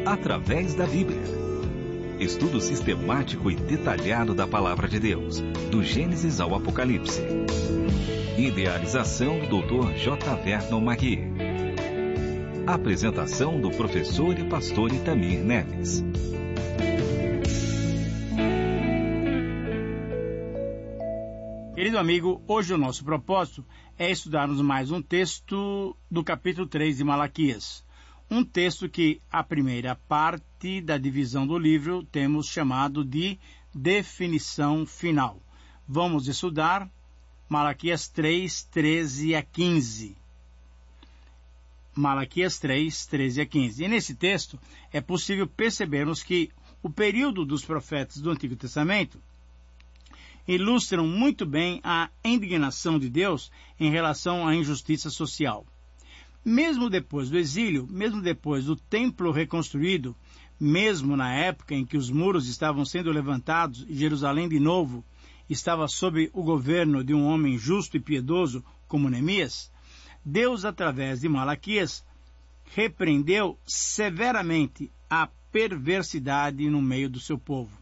através da Bíblia. Estudo sistemático e detalhado da Palavra de Deus, do Gênesis ao Apocalipse. Idealização do Dr. J. Vernon Magui. Apresentação do professor e pastor Itamir Neves. Querido amigo, hoje o nosso propósito é estudarmos mais um texto do capítulo 3 de Malaquias. Um texto que, a primeira parte da divisão do livro, temos chamado de definição final. Vamos estudar Malaquias 3, 13 a 15. Malaquias 3, 13 a 15. E nesse texto é possível percebermos que o período dos profetas do Antigo Testamento ilustram muito bem a indignação de Deus em relação à injustiça social. Mesmo depois do exílio, mesmo depois do templo reconstruído, mesmo na época em que os muros estavam sendo levantados e Jerusalém de novo estava sob o governo de um homem justo e piedoso como Neemias, Deus, através de Malaquias, repreendeu severamente a perversidade no meio do seu povo.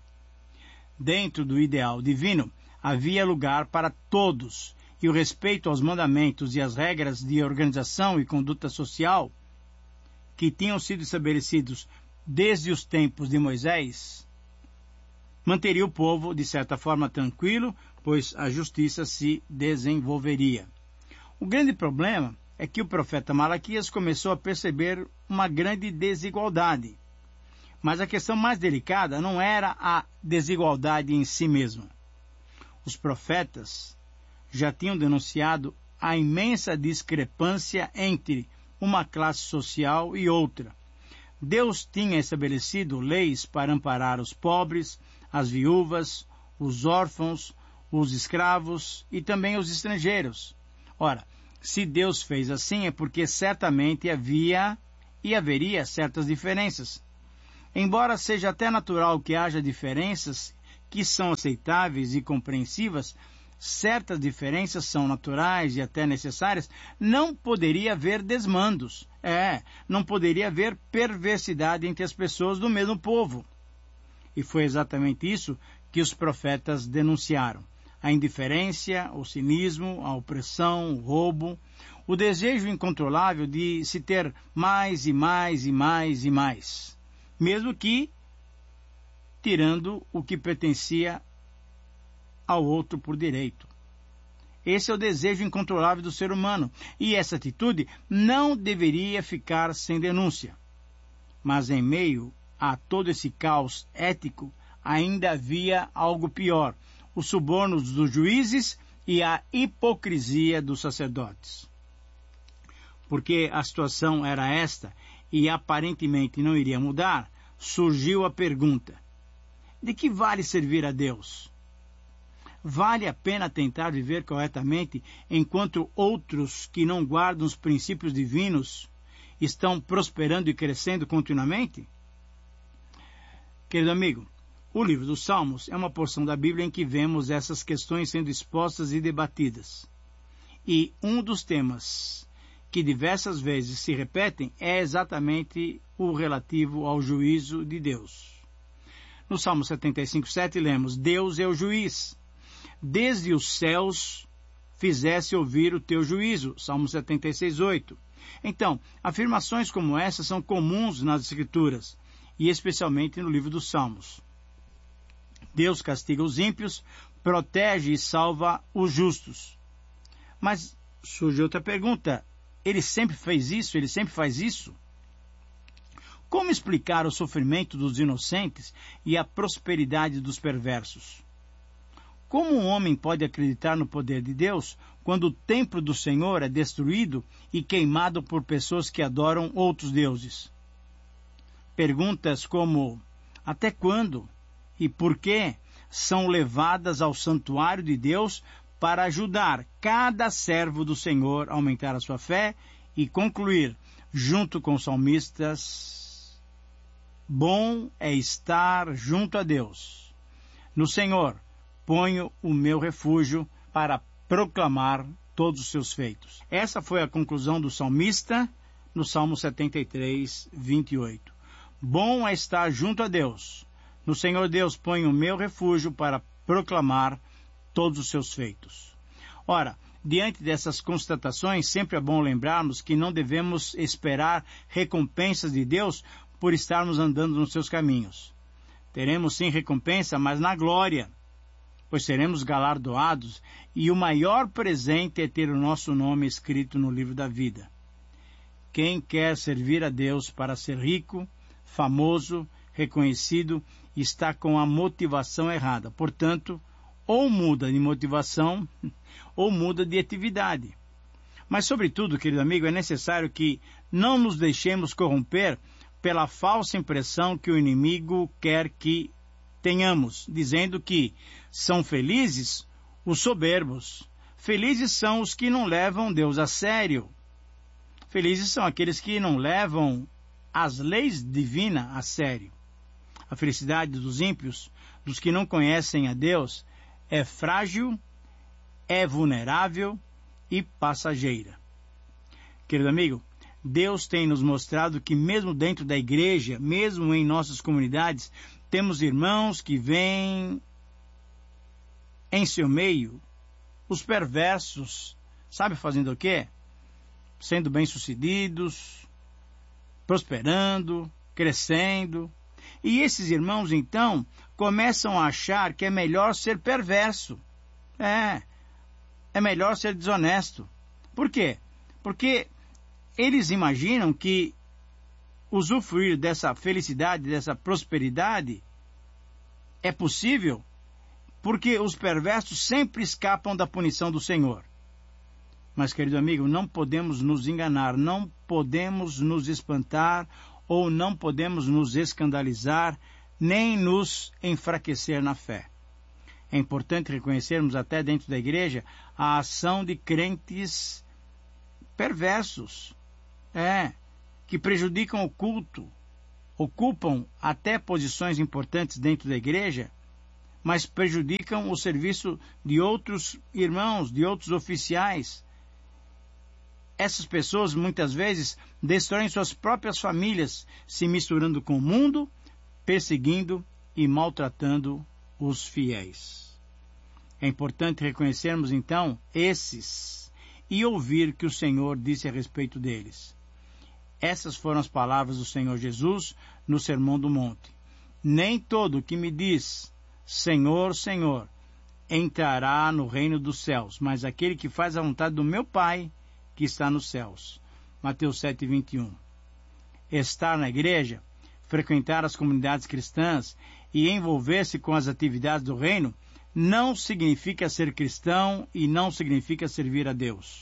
Dentro do ideal divino, havia lugar para todos, e o respeito aos mandamentos e às regras de organização e conduta social que tinham sido estabelecidos desde os tempos de Moisés, manteria o povo, de certa forma, tranquilo, pois a justiça se desenvolveria. O grande problema é que o profeta Malaquias começou a perceber uma grande desigualdade. Mas a questão mais delicada não era a desigualdade em si mesma. Os profetas já tinham denunciado a imensa discrepância entre uma classe social e outra. Deus tinha estabelecido leis para amparar os pobres, as viúvas, os órfãos, os escravos e também os estrangeiros. Ora, se Deus fez assim é porque certamente havia e haveria certas diferenças. Embora seja até natural que haja diferenças que são aceitáveis e compreensivas, certas diferenças são naturais e até necessárias, não poderia haver desmandos. Não poderia haver perversidade entre as pessoas do mesmo povo. E foi exatamente isso que os profetas denunciaram. A indiferença, o cinismo, a opressão, o roubo, o desejo incontrolável de se ter mais e mais e mais e mais, mesmo que tirando o que pertencia ao outro por direito. Esse é o desejo incontrolável do ser humano, e essa atitude não deveria ficar sem denúncia. Mas em meio a todo esse caos ético, ainda havia algo pior: os subornos dos juízes e a hipocrisia dos sacerdotes. Porque a situação era esta, e aparentemente não iria mudar, surgiu a pergunta: de que vale servir a Deus? Vale a pena tentar viver corretamente enquanto outros que não guardam os princípios divinos estão prosperando e crescendo continuamente? Querido amigo, o livro dos Salmos é uma porção da Bíblia em que vemos essas questões sendo expostas e debatidas. E um dos temas que diversas vezes se repetem é exatamente o relativo ao juízo de Deus. No Salmo 75:7 lemos: Deus é o juiz. Desde os céus fizesse ouvir o teu juízo. Salmo 76:8. Então, afirmações como essa são comuns nas Escrituras, e especialmente no livro dos Salmos. Deus castiga os ímpios, protege e salva os justos. Mas surge outra pergunta: ele sempre fez isso? Ele sempre faz isso? Como explicar o sofrimento dos inocentes e a prosperidade dos perversos? Como um homem pode acreditar no poder de Deus quando o templo do Senhor é destruído e queimado por pessoas que adoram outros deuses? Perguntas como: até quando e por que são levadas ao santuário de Deus para ajudar cada servo do Senhor a aumentar a sua fé e concluir, junto com os salmistas: bom é estar junto a Deus. No Senhor ponho o meu refúgio para proclamar todos os seus feitos. Essa foi a conclusão do salmista no Salmo 73, 28. Bom é estar junto a Deus. No Senhor Deus ponho o meu refúgio para proclamar todos os seus feitos. Ora, diante dessas constatações, sempre é bom lembrarmos que não devemos esperar recompensas de Deus por estarmos andando nos seus caminhos. Teremos sim recompensa, mas na glória, pois seremos galardoados, e o maior presente é ter o nosso nome escrito no livro da vida. Quem quer servir a Deus para ser rico, famoso, reconhecido, está com a motivação errada. Portanto, ou muda de motivação, ou muda de atividade. Mas, sobretudo, querido amigo, é necessário que não nos deixemos corromper pela falsa impressão que o inimigo quer que tenhamos, dizendo que são felizes os soberbos. Felizes são os que não levam Deus a sério. Felizes são aqueles que não levam as leis divinas a sério. A felicidade dos ímpios, dos que não conhecem a Deus, é frágil, é vulnerável e passageira. Querido amigo, Deus tem nos mostrado que mesmo dentro da igreja, mesmo em nossas comunidades, temos irmãos que veem em seu meio os perversos, sabe fazendo o quê? Sendo bem-sucedidos, prosperando, crescendo. E esses irmãos, então, começam a achar que é melhor ser perverso. É melhor ser desonesto. Por quê? Porque eles imaginam que usufruir dessa felicidade, dessa prosperidade, é possível porque os perversos sempre escapam da punição do Senhor. Mas, querido amigo, não podemos nos enganar, não podemos nos espantar ou não podemos nos escandalizar, nem nos enfraquecer na fé. É importante reconhecermos até dentro da igreja a ação de crentes perversos, que prejudicam o culto, ocupam até posições importantes dentro da igreja, mas prejudicam o serviço de outros irmãos, de outros oficiais. Essas pessoas muitas vezes destroem suas próprias famílias, se misturando com o mundo, perseguindo e maltratando os fiéis. É importante reconhecermos então esses e ouvir o que o Senhor disse a respeito deles. Essas foram as palavras do Senhor Jesus no Sermão do Monte. Nem todo que me diz, Senhor, Senhor, entrará no reino dos céus, mas aquele que faz a vontade do meu Pai, que está nos céus. Mateus 7:21. Estar na igreja, frequentar as comunidades cristãs e envolver-se com as atividades do reino não significa ser cristão e não significa servir a Deus.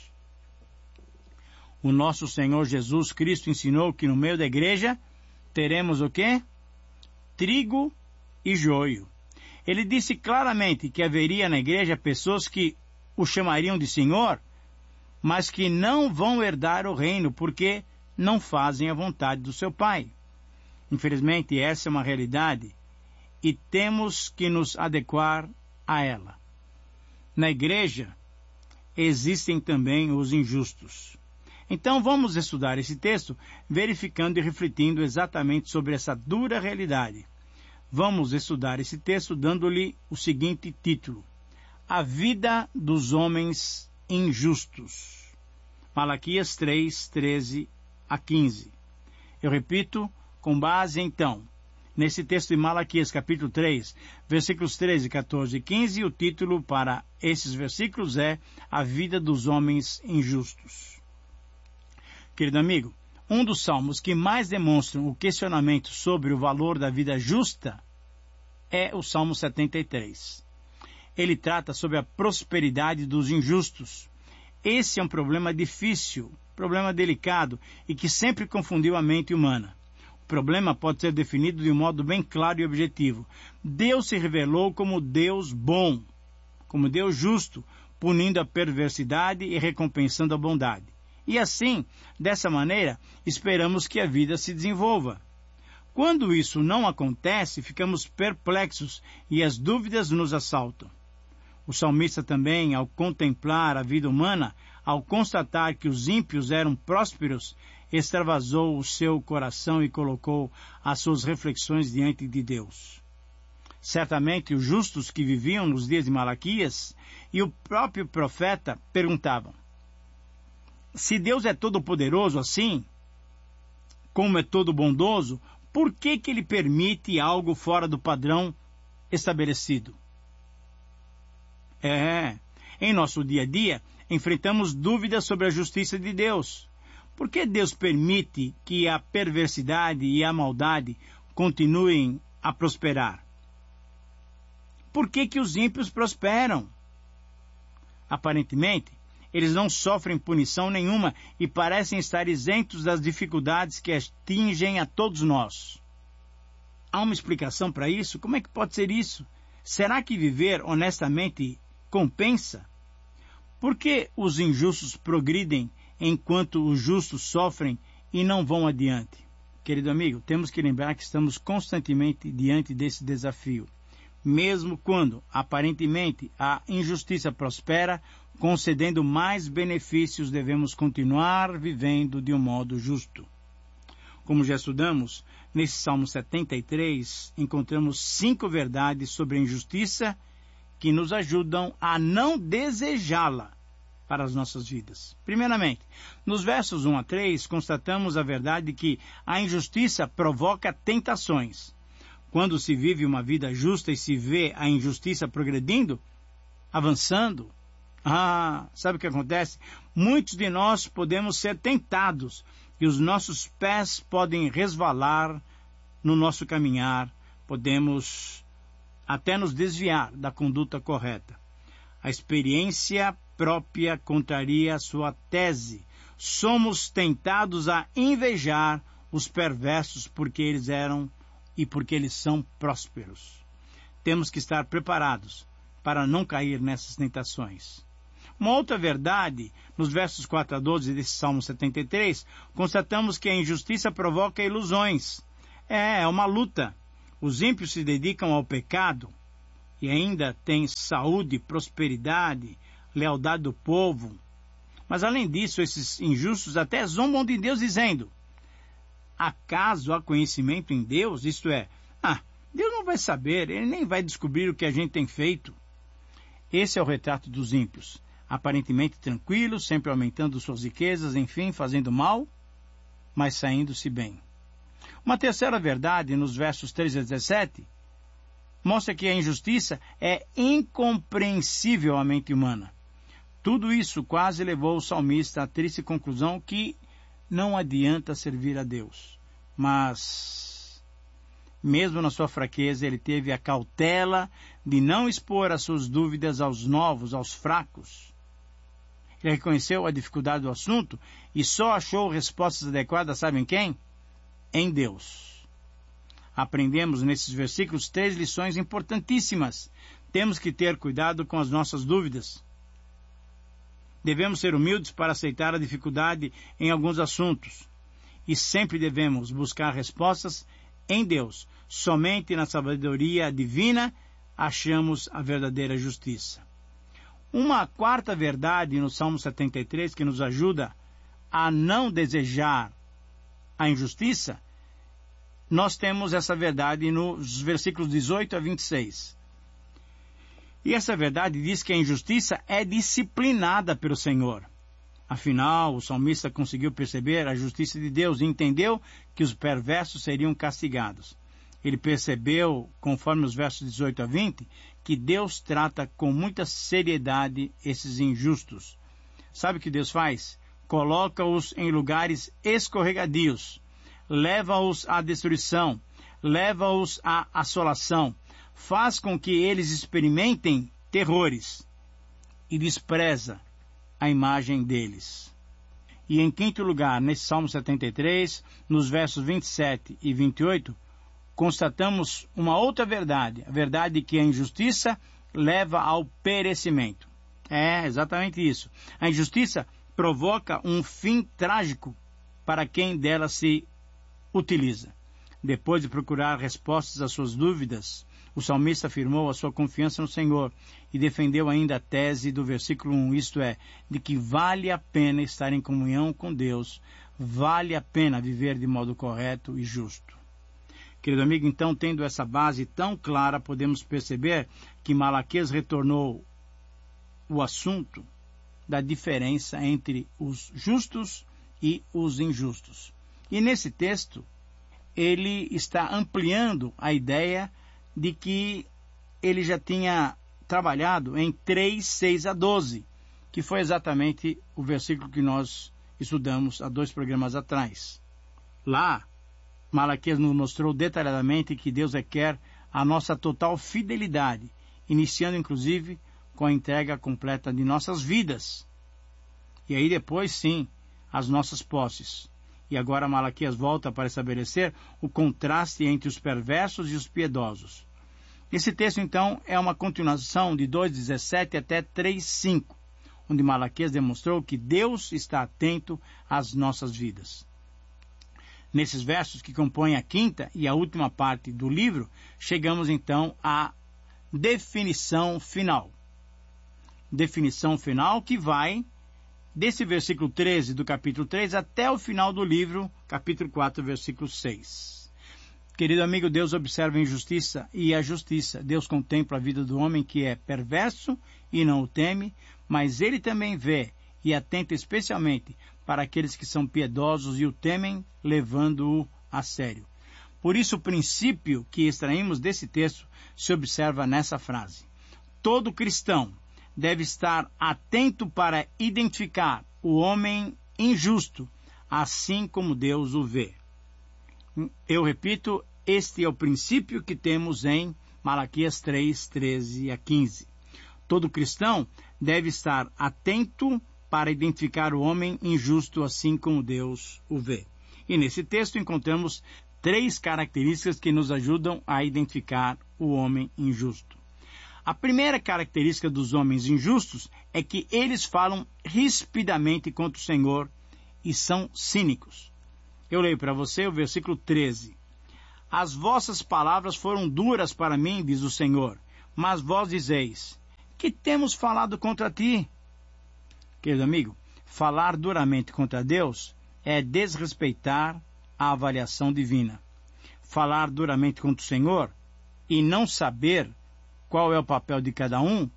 O nosso Senhor Jesus Cristo ensinou que no meio da igreja teremos o quê? Trigo e joio. Ele disse claramente que haveria na igreja pessoas que o chamariam de Senhor, mas que não vão herdar o reino porque não fazem a vontade do seu Pai. Infelizmente, essa é uma realidade e temos que nos adequar a ela. Na igreja existem também os injustos. Então vamos estudar esse texto, verificando e refletindo exatamente sobre essa dura realidade. Vamos estudar esse texto dando-lhe o seguinte título: A vida dos homens injustos. Malaquias 3, 13 a 15. Eu repito, com base então nesse texto de Malaquias capítulo 3, versículos 13, 14 e 15, o título para esses versículos é A vida dos homens injustos. Querido amigo, um dos salmos que mais demonstram o questionamento sobre o valor da vida justa é o Salmo 73. Ele trata sobre a prosperidade dos injustos. Esse é um problema difícil, problema delicado e que sempre confundiu a mente humana. O problema pode ser definido de um modo bem claro e objetivo. Deus se revelou como Deus bom, como Deus justo, punindo a perversidade e recompensando a bondade. E assim, dessa maneira, esperamos que a vida se desenvolva. Quando isso não acontece, ficamos perplexos e as dúvidas nos assaltam. O salmista também, ao contemplar a vida humana, ao constatar que os ímpios eram prósperos, extravasou o seu coração e colocou as suas reflexões diante de Deus. Certamente os justos que viviam nos dias de Malaquias e o próprio profeta perguntavam: se Deus é todo poderoso assim, como é todo bondoso, por que ele permite algo fora do padrão estabelecido? Em nosso dia a dia, enfrentamos dúvidas sobre a justiça de Deus. Por que Deus permite que a perversidade e a maldade continuem a prosperar? Por que os ímpios prosperam? Aparentemente, eles não sofrem punição nenhuma e parecem estar isentos das dificuldades que atingem a todos nós. Há uma explicação para isso? Como é que pode ser isso? Será que viver honestamente compensa? Por que os injustos progridem enquanto os justos sofrem e não vão adiante? Querido amigo, temos que lembrar que estamos constantemente diante desse desafio. Mesmo quando, aparentemente, a injustiça prospera, concedendo mais benefícios, devemos continuar vivendo de um modo justo. Como já estudamos, nesse Salmo 73, encontramos 5 verdades sobre a injustiça que nos ajudam a não desejá-la para as nossas vidas. Primeiramente, nos versos 1 a 3, constatamos a verdade que a injustiça provoca tentações. Quando se vive uma vida justa e se vê a injustiça progredindo, avançando, sabe o que acontece? Muitos de nós podemos ser tentados e os nossos pés podem resvalar no nosso caminhar, podemos até nos desviar da conduta correta. A experiência própria contraria a sua tese. Somos tentados a invejar os perversos porque eles eram e porque eles são prósperos. Temos que estar preparados para não cair nessas tentações. Uma outra verdade, nos versos 4 a 12 desse Salmo 73, constatamos que a injustiça provoca ilusões. É uma luta. Os ímpios se dedicam ao pecado e ainda têm saúde, prosperidade, lealdade do povo. Mas além disso, esses injustos até zombam de Deus dizendo: acaso há conhecimento em Deus? Isto é, Deus não vai saber, Ele nem vai descobrir o que a gente tem feito. Esse é o retrato dos ímpios, aparentemente tranquilos, sempre aumentando suas riquezas, enfim, fazendo mal, mas saindo-se bem. Uma terceira verdade, nos versos 13 a 17, mostra que a injustiça é incompreensível à mente humana. Tudo isso quase levou o salmista à triste conclusão que não adianta servir a Deus. Mas, mesmo na sua fraqueza, ele teve a cautela de não expor as suas dúvidas aos novos, aos fracos. Ele reconheceu a dificuldade do assunto e só achou respostas adequadas, sabem quem? Em Deus. Aprendemos nesses versículos 3 lições importantíssimas. Temos que ter cuidado com as nossas dúvidas. Devemos ser humildes para aceitar a dificuldade em alguns assuntos. E sempre devemos buscar respostas em Deus. Somente na sabedoria divina achamos a verdadeira justiça. Uma quarta verdade no Salmo 73 que nos ajuda a não desejar a injustiça, nós temos essa verdade nos versículos 18 a 26. E essa verdade diz que a injustiça é disciplinada pelo Senhor. Afinal, o salmista conseguiu perceber a justiça de Deus e entendeu que os perversos seriam castigados. Ele percebeu, conforme os versos 18 a 20, que Deus trata com muita seriedade esses injustos. Sabe o que Deus faz? Coloca-os em lugares escorregadios, leva-os à destruição, leva-os à assolação, faz com que eles experimentem terrores e despreza a imagem deles. E em quinto lugar, nesse Salmo 73, nos versos 27 e 28, constatamos uma outra verdade, a verdade que a injustiça leva ao perecimento. É exatamente isso. A injustiça provoca um fim trágico para quem dela se utiliza. Depois de procurar respostas às suas dúvidas, o salmista afirmou a sua confiança no Senhor e defendeu ainda a tese do versículo 1, isto é, de que vale a pena estar em comunhão com Deus, vale a pena viver de modo correto e justo. Querido amigo, então, tendo essa base tão clara, podemos perceber que Malaquias retornou o assunto da diferença entre os justos e os injustos. E nesse texto, ele está ampliando a ideia de que ele já tinha trabalhado em 3, 6 a 12, que foi exatamente o versículo que nós estudamos há 2 programas atrás. Lá, Malaquias nos mostrou detalhadamente que Deus requer a nossa total fidelidade, iniciando inclusive com a entrega completa de nossas vidas. E aí depois, sim, as nossas posses. E agora Malaquias volta para estabelecer o contraste entre os perversos e os piedosos. Esse texto, então, é uma continuação de 2:17 até 3:5, onde Malaquias demonstrou que Deus está atento às nossas vidas. Nesses versos que compõem a quinta e a última parte do livro, chegamos então à definição final. Definição final que vai desse versículo 13 do capítulo 3 até o final do livro, capítulo 4, versículo 6. Querido amigo, Deus observa a injustiça e a justiça. Deus contempla a vida do homem que é perverso e não o teme, mas ele também vê e atenta especialmente para aqueles que são piedosos e o temem, levando-o a sério. Por isso, o princípio que extraímos desse texto se observa nessa frase. Todo cristão deve estar atento para identificar o homem injusto, assim como Deus o vê. Eu repito, este é o princípio que temos em Malaquias 3, 13 a 15. Todo cristão deve estar atento para identificar o homem injusto, assim como Deus o vê. E nesse texto encontramos 3 características que nos ajudam a identificar o homem injusto. A primeira característica dos homens injustos é que eles falam rispidamente contra o Senhor e são cínicos. Eu leio para você o versículo 13. As vossas palavras foram duras para mim, diz o Senhor, mas vós dizeis, que temos falado contra ti? Querido amigo, falar duramente contra Deus é desrespeitar a avaliação divina. Falar duramente contra o Senhor e não saber qual é o papel de cada um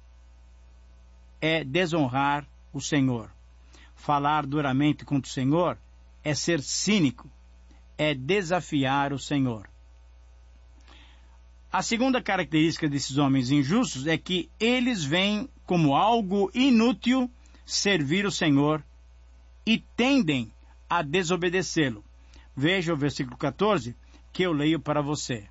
é desonrar o Senhor. Falar duramente contra o Senhor é ser cínico, é desafiar o Senhor. A segunda característica desses homens injustos é que eles veem como algo inútil servir o Senhor e tendem a desobedecê-lo. Veja o versículo 14 que eu leio para você.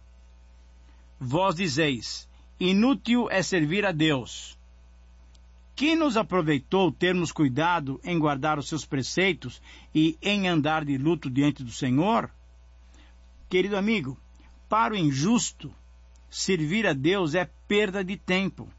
Vós dizeis, inútil é servir a Deus. Que nos aproveitou termos cuidado em guardar os seus preceitos e em andar de luto diante do Senhor? Querido amigo, para o injusto, servir a Deus é perda de tempo.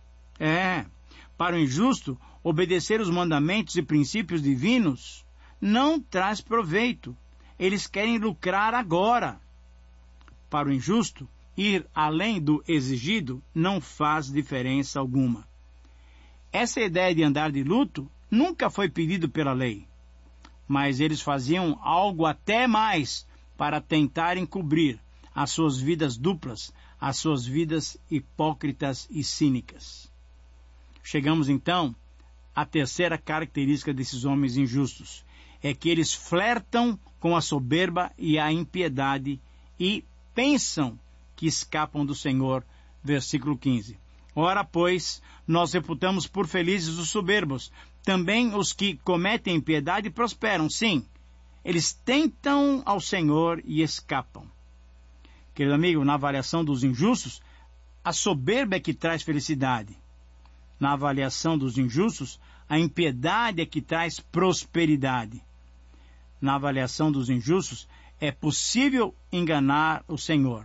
Para o injusto, obedecer os mandamentos e princípios divinos não traz proveito. Eles querem lucrar agora. Para o injusto, ir além do exigido não faz diferença alguma. Essa ideia de andar de luto nunca foi pedido pela lei, mas eles faziam algo até mais para tentar encobrir as suas vidas duplas, as suas vidas hipócritas e cínicas. Chegamos então à terceira característica desses homens injustos, é que eles flertam com a soberba e a impiedade e pensam que escapam do Senhor, versículo 15. Ora, pois, nós reputamos por felizes os soberbos. Também os que cometem impiedade prosperam, sim. Eles tentam ao Senhor e escapam. Querido amigo, na avaliação dos injustos, a soberba é que traz felicidade. Na avaliação dos injustos, a impiedade é que traz prosperidade. Na avaliação dos injustos, é possível enganar o Senhor.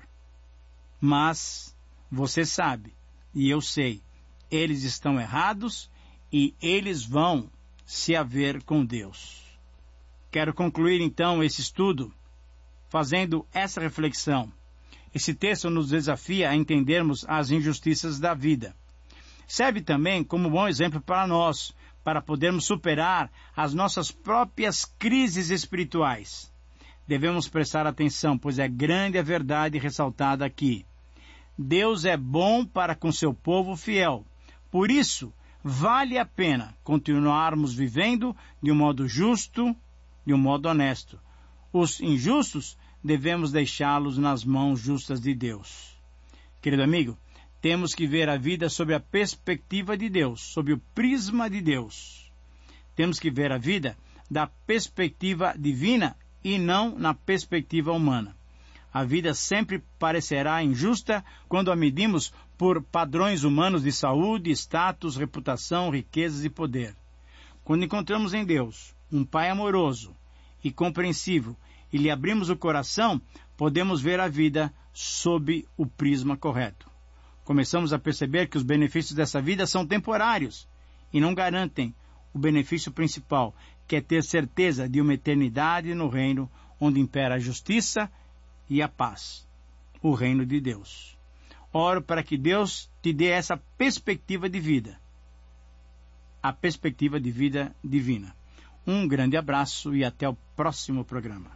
Mas você sabe, e eu sei, eles estão errados e eles vão se haver com Deus. Quero concluir então esse estudo fazendo essa reflexão. Esse texto nos desafia a entendermos as injustiças da vida. Serve também como bom exemplo para nós, para podermos superar as nossas próprias crises espirituais. Devemos prestar atenção, pois é grande a verdade ressaltada aqui. Deus é bom para com seu povo fiel. Por isso, vale a pena continuarmos vivendo de um modo justo, de um modo honesto. Os injustos devemos deixá-los nas mãos justas de Deus. Querido amigo, temos que ver a vida sob a perspectiva de Deus, sob o prisma de Deus. Temos que ver a vida da perspectiva divina e não na perspectiva humana. A vida sempre parecerá injusta quando a medimos por padrões humanos de saúde, status, reputação, riquezas e poder. Quando encontramos em Deus um Pai amoroso e compreensivo e lhe abrimos o coração, podemos ver a vida sob o prisma correto. Começamos a perceber que os benefícios dessa vida são temporários e não garantem o benefício principal, que é ter certeza de uma eternidade no reino onde impera a justiça e a paz, o reino de Deus. Oro para que Deus te dê essa perspectiva de vida, a perspectiva de vida divina. Um grande abraço e até o próximo programa.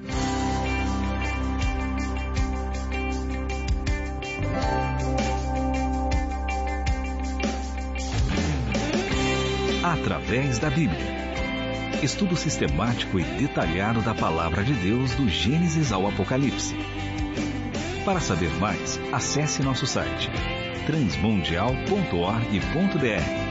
Através da Bíblia. Estudo sistemático e detalhado da Palavra de Deus do Gênesis ao Apocalipse. Para saber mais, acesse nosso site transmundial.org.br.